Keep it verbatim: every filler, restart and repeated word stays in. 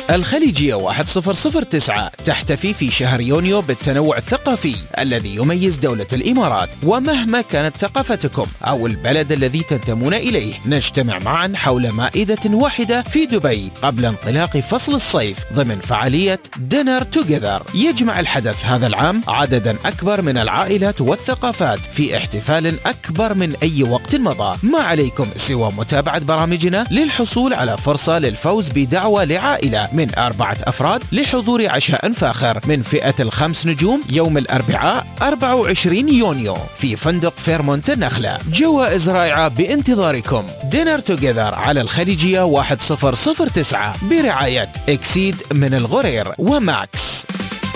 الخليجية واحد صفر صفر تسعة تحتفي في شهر يونيو بالتنوع الثقافي الذي يميز دولة الإمارات، ومهما كانت ثقافتكم أو البلد الذي تنتمون إليه نجتمع معا حول مائدة واحدة في دبي قبل انطلاق فصل الصيف ضمن فعالية دينر توجذر. يجمع الحدث هذا العام عددا أكبر من العائلات والثقافات في احتفال أكبر من أي وقت مضى. ما عليكم سوى متابعة برامجنا للحصول على فرصة للفوز بدعوة لعائلة من أربعة أفراد لحضور عشاء فاخر من فئة الخمس نجوم يوم الأربعاء أربعة وعشرين يونيو في فندق فيرمونت النخلة. جوائز رائعة بانتظاركم. دينر توجذر على الخليجية واحد صفر صفر تسعة برعاية إكسيد من الغرير وماكس.